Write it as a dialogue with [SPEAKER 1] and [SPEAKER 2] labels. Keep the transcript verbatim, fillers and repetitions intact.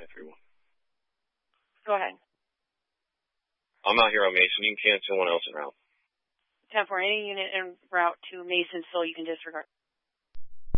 [SPEAKER 1] nine three one.
[SPEAKER 2] Go ahead.
[SPEAKER 1] I'm out here on Mason. You can cancel someone else en route.
[SPEAKER 2] ten four, any unit en route to Masonsville, you can disregard.